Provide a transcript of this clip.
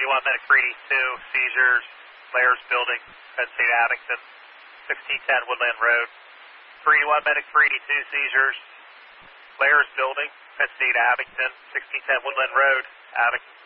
381 Medic 382, seizures, Layers Building, Penn State Abington, 1610 Woodland Road. 381 Medic 382, seizures, Layers Building, Penn State Abington, 1610 Woodland Road, Abington.